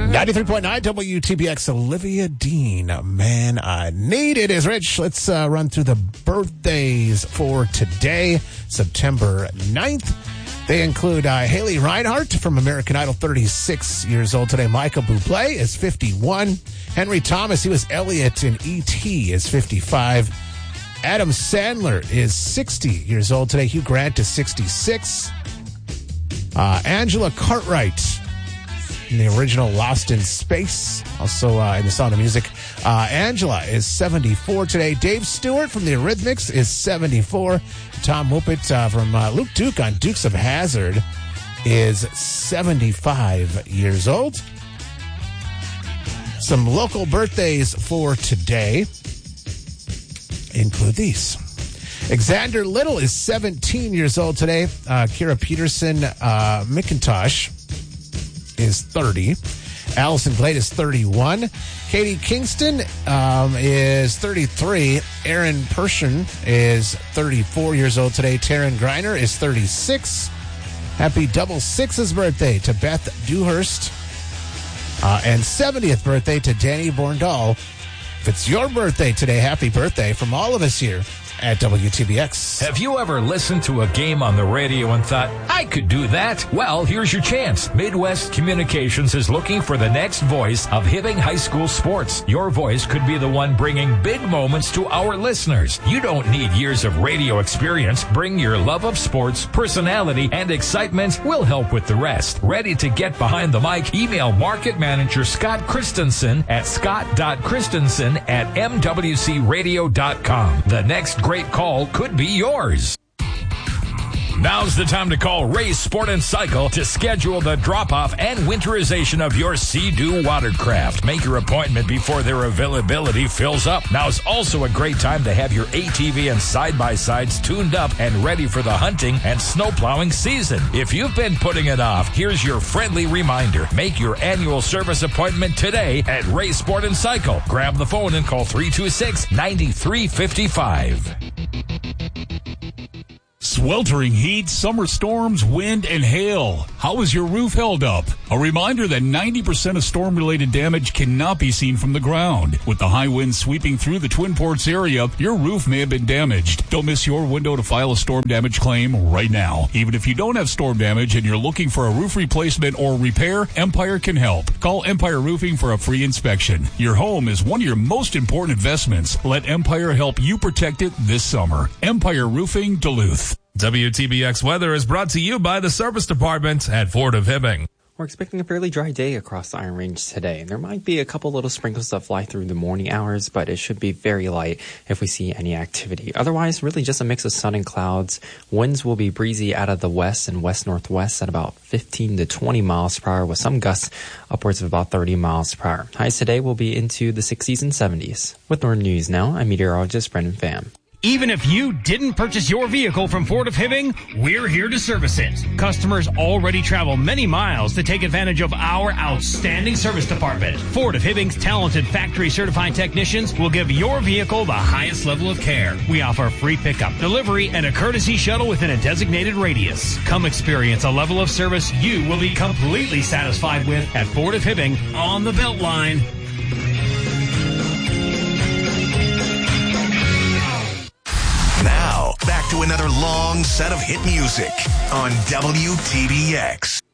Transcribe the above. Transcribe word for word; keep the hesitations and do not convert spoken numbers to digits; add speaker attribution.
Speaker 1: ninety-three point nine W T B X, Olivia Dean. Man, I need it is Rich. Let's uh, run through the birthdays for today, September ninth. They include uh, Haley Reinhart from American Idol, thirty-six years old today. Michael Bublé is fifty-one. Henry Thomas, he was Elliot in E T, is fifty-five. Adam Sandler is sixty years old today. Hugh Grant is sixty-six. Uh, Angela Cartwright in the original Lost in Space, also uh, in The Sound of Music. Uh, Angela is seventy-four today. Dave Stewart from the Eurythmics is seventy-four. Tom Woopit uh, from uh, Luke Duke on Dukes of Hazzard is seventy-five years old. Some local birthdays for today include these. Xander Little is seventeen years old today. Uh, Kira Peterson uh, McIntosh is thirty. Allison Glade is thirty-one. Katie Kingston um, is thirty-three. Aaron Persson is thirty-four years old today. Taryn Griner is thirty-six. Happy double sixes birthday to Beth Dewhurst. Uh, and seventieth birthday to Danny Borndal. If it's your birthday today, happy birthday from all of us here at W T B X.
Speaker 2: Have you ever listened to a game on the radio and thought, I could do that? Well, here's your chance. Midwest Communications is looking for the next voice of Hibbing High School sports. Your voice could be the one bringing big moments to our listeners. You don't need years of radio experience. Bring your love of sports, personality, and excitement. We'll help with the rest. Ready to get behind the mic? Email Market Manager Scott Christensen at scott dot christensen at m w c radio dot com. The next great call could be yours. Now's the time to call Ray Sport and Cycle to schedule the drop-off and winterization of your Sea-Doo watercraft. Make your appointment before their availability fills up. Now's also a great time to have your A T V and side-by-sides tuned up and ready for the hunting and snowplowing season. If you've been putting it off, here's your friendly reminder. Make your annual service appointment today at Ray Sport and Cycle. Grab the phone and call three two six, nine three five five.
Speaker 3: Sweltering heat, summer storms, wind, and hail. How is your roof held up? A reminder that ninety percent of storm-related damage cannot be seen from the ground. With the high winds sweeping through the Twin Ports area, your roof may have been damaged. Don't miss your window to file a storm damage claim right now. Even if you don't have storm damage and you're looking for a roof replacement or repair, Empire can help. Call Empire Roofing for a free inspection. Your home is one of your most important investments. Let Empire help you protect it this summer. Empire Roofing, Duluth.
Speaker 4: W T B X weather is brought to you by the Service Department at Ford of Hibbing.
Speaker 5: We're expecting a fairly dry day across the Iron Range today. There might be a couple little sprinkles that fly through the morning hours, but it should be very light if we see any activity. Otherwise, really just a mix of sun and clouds. Winds will be breezy out of the west and west-northwest at about fifteen to twenty miles per hour, with some gusts upwards of about thirty miles per hour. Highs today will be into the sixties and seventies. With more news now, I'm meteorologist Brendan Pham.
Speaker 6: Even if you didn't purchase your vehicle from Ford of Hibbing, we're here to service it. Customers already travel many miles to take advantage of our outstanding service department. Ford of Hibbing's talented factory-certified technicians will give your vehicle the highest level of care. We offer free pickup, delivery, and a courtesy shuttle within a designated radius. Come experience a level of service you will be completely satisfied with at Ford of Hibbing on the Beltline.
Speaker 7: Now, back to another long set of hit music on W T B X.